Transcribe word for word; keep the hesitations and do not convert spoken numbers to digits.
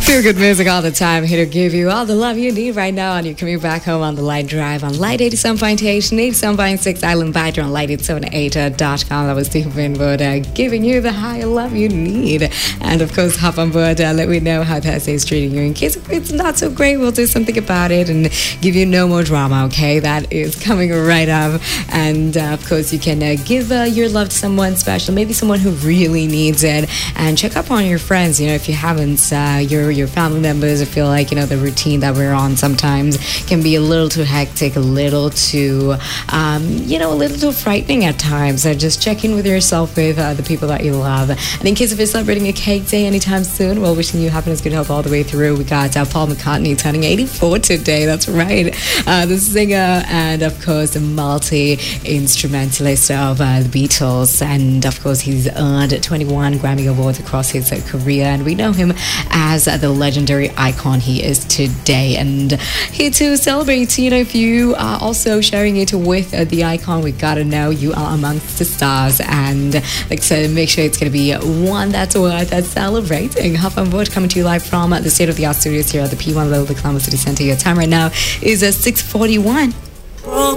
Feel good music all the time, here to give you all the love you need right now on your commute back home on the Light Drive on Light eighty-seven point eight and eighty-seven point six Island Badger on Light eight seven eight dot com. That was Steve Winwood uh, giving you the high love you need. And of course, hop on board, uh, let me know how Thursday is treating you. In case it's not so great, we'll do something about it and give you no more drama, okay? That is coming right up. And uh, of course, you can uh, give uh, your love to someone special, maybe someone who really needs it. And check up on your friends, you know, if you haven't, uh, your your family members. I feel like, you know, the routine that we're on sometimes can be a little too hectic, a little too, um, you know, a little too frightening at times. So just check in with yourself, with uh, the people that you love. And in case if you're celebrating a cake day anytime soon, well, wishing you happiness, good health all the way through. We got uh, Paul McCartney turning eighty-four today. That's right. Uh, the singer and, of course, the multi-instrumentalist of uh, the Beatles. And, of course, he's earned twenty-one Grammy Awards across his uh, career. And we know him as uh, the legendary icon he is today. And here to celebrate, you know, if you are also sharing it with uh, the icon, we gotta know you are amongst the stars. And like I said, make sure it's gonna be one that's worth that's celebrating. Hop on board, coming to you live from uh, the state-of-the-art studios here at the P one Level, the Columbus City Center. Your time right now is uh, six forty-one.